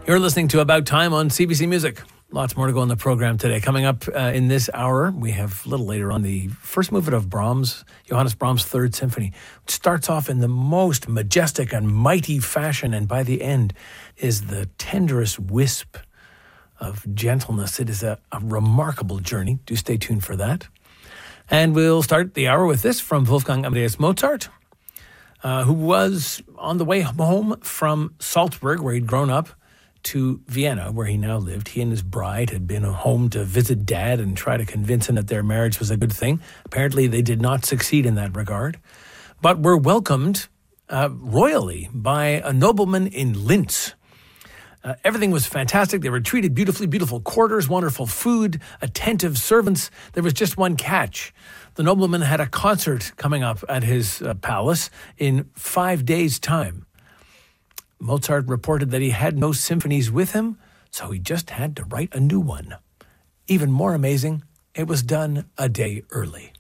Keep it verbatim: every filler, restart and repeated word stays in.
You're listening to About Time on C B C Music. Lots more to go in the program today. Coming up uh, in this hour, we have a little later on the first movement of Brahms, Johannes Brahms' Third Symphony, which starts off in the most majestic and mighty fashion, and by the end is the tenderest wisp of gentleness. It is a, a remarkable journey. Do stay tuned for that. And we'll start the hour with this from Wolfgang Amadeus Mozart, uh, who was on the way home from Salzburg, where he'd grown up, to Vienna, where he now lived. He and his bride had been home to visit Dad and try to convince him that their marriage was a good thing. Apparently, they did not succeed in that regard, but were welcomed uh, royally by a nobleman in Linz. Uh, everything was fantastic. They were treated beautifully, beautiful quarters, wonderful food, attentive servants. There was just one catch. The nobleman had a concert coming up at his uh, palace in five days' time. Mozart reported that he had no symphonies with him, so he just had to write a new one. Even more amazing, it was done a day early.